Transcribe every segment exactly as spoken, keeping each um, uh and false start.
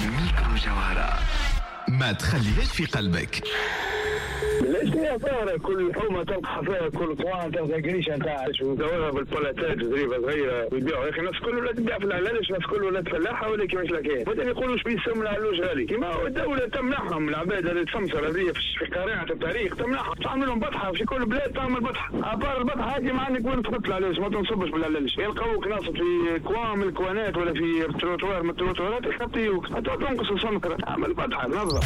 ميكرو جوهرة، ما تخليهاش في قلبك. ليش هي صار كل حومه تلقى فيها كل طوان تلقى قريشه نتاع ويدورها بالبلاتات زريبه صغيره ويبيعوا. يا اخي الناس كل ولاد تبيع في العلالش، الناس كل ولاد فلاحه ولا كيفاش لكان بعدين يقولوا شبيه يسموا العلوش غالي. كيما الدوله تمنحهم العباد اللي تسمسر هذه في قريعه التاريخ، تمنحهم تعمل لهم بطحه في كل بلاد تعمل بطحه. ابار البطحه هذه ما عندك وين تحط العلالش، ما تنصبش بالعلالش، يلقوك ناصب في كوام الكوانات ولا في تروتوار من التروتوارات يخطيوك حتى تنقص السمكره. تعمل بطحه نظره.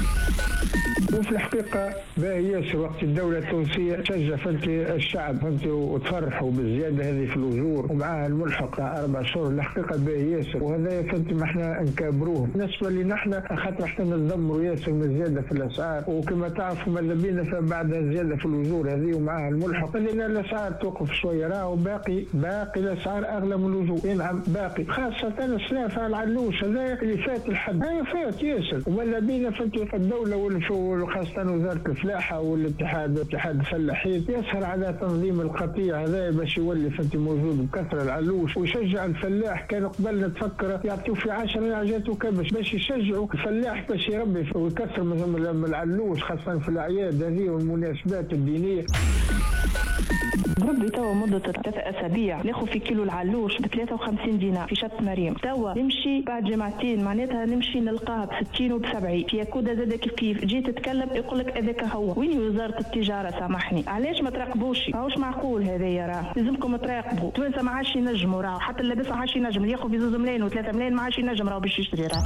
وفي الحقيقة باهي ياسر وقت الدولة التونسية تشجع فهمتي الشعب فهمتي وتفرحوا بالزيادة هذه في الأجور ومعها الملحق تاع أربع شهور. الحقيقة باهي ياسر وهذا فهمتي ما احنا نكابروه. بالنسبة لنا احنا خاطر احنا نتذمروا ياسر من الزيادة في الأسعار، وكما تعرفوا ماذا بينا فبعد الزيادة في الأجور هذه ومعها الملحق لأن الأسعار توقف شوية. راهو باقي باقي الأسعار أغلى من الأجور. نعم باقي خاصة السلافة العلوش هذا اللي فات الحد هاي فات ياسر. وماذا بينا فهمتي الدولة والفول وخاصة وزارة الفلاحة والاتحاد اتحاد الفلاحين يسهر على تنظيم القطيع هذا باش يولي فهمتي موجود بكثرة العلوش ويشجع الفلاح. كان قبل نتفكر يعطيو في عشر نعجات وكبش باش يشجعوا الفلاح باش يربي ويكثر من العلوش خاصة في الأعياد هذه والمناسبات الدينية. ربي توا مدة ثلاث أسابيع ناخذ في كيلو العلوش ب ثلاثة وخمسين دينار في شط مريم. توا نمشي بعد جمعتين معناتها نمشي نلقاها ب ستين وب سبعين. في ياكودا زاد كيف كيف جيت تتكلم يقول لك هذاك هو. وين وزارة التجارة سامحني؟ علاش ما تراقبوش؟ ماهوش معقول هذايا. راه لازمكم تراقبوا. توانسة ما عادش ينجموا راهو حتى اللبس ما عادش ينجم ياخذ في زوز ملايين وثلاثة ملايين ما عادش ينجم راهو باش يشتري. راه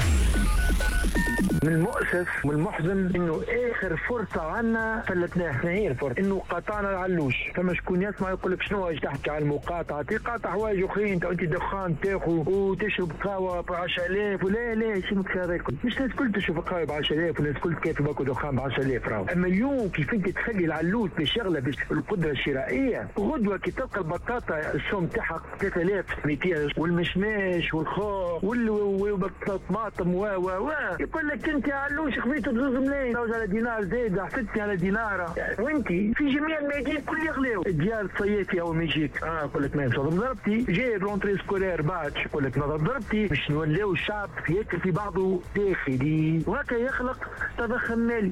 من المؤسف والمحزن انه اخر فرصه عنا فلتناها. هي الفرصه انه قطعنا العلوش. فما شكون يسمع يقول لك شنو ايش تحكي على المقاطعه؟ تقاطع حوايج اخرين. انت انت دخان تاخذ وتشرب قهوه ب عشرة آلاف ولا لا شنو هذاك؟ مش الناس الكل تشرب قهوه ب عشرة آلاف والناس الكل كيف باكو دخان ب عشرة آلاف راهو. اما اليوم كيف انت تخلي العلوش باش يغلى باش القدره الشرائيه. غدوه كي تلقى البطاطا السوم تاعها ثلاثة آلاف ومئتين والمشماش والخوخ والطماطم و و و يقول لك انت علوش خفيته بزوز ملايين زوج على دينار زايده حسيتني على دينار. وانت في جميع الميادين كل يغلاو. ديال الصيفي اول ما يجيك اه يقول لك ما نضرب ضربتي جاي لونتري سكولير بعد يقول لك نضرب ضربتي باش نوليو الشعب ياكل في بعضه داخلي وهكا يخلق تضخم مالي.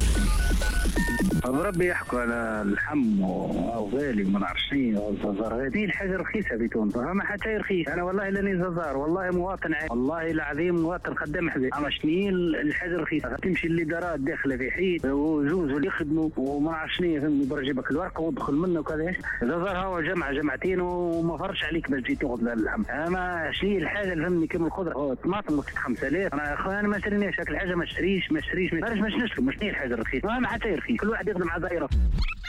ربي يحكوا على اللحم وغالي وما نعرفش شنو والززار. هذه الحاجه رخيصه في تونس ما حتى رخيص. انا والله لاني ززار والله مواطن عادي والله العظيم مواطن خدام حزين. اما شنو الحاجه رخيصه؟ تمشي الادارات داخله في حيط وزوز اللي يخدموا وما نعرفش شنو فهمني برا جيبك الورقه وادخل منه وكذا. ززار هو جمعه جمعتين وما فرش عليك باش تجي تاخذ اللحم. اما شنو الحاجه اللي فهمني كيما الخضره الطماطم خمسة آلاف. انا يا اخوان انا ما شريناش هاك الحاجه ما اشتريش ما اشتريش ما اشتريش ما نشري. مش هي الحاجه الرخيصه ما حتى رخيص. كل واحد يخدم على دائره.